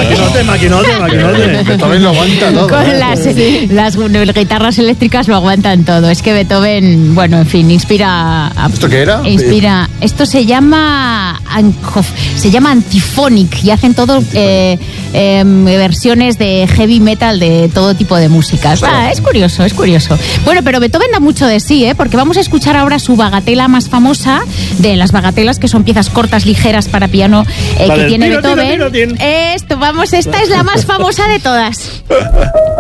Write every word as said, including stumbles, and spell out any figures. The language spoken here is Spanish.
Maquinote, maquinote, maquinote. Beethoven lo aguanta todo. Con las, las guitarras eléctricas lo aguantan todo. Es que Beethoven, bueno, en fin, inspira... ¿Esto qué era? Inspira. Esto se llama... Se llama Antiphonic y hacen todo eh, eh, versiones de heavy metal de todo tipo de músicas. Ah, es curioso, es curioso. Bueno, pero Beethoven da mucho de sí, ¿eh? Porque vamos a escuchar ahora su bagatela más famosa, de las bagatelas, que son piezas cortas, ligeras para piano, eh, vale, que tiene tiro, Beethoven. tiro, tiro, tiro. Esto, vamos, esta es la más famosa de todas.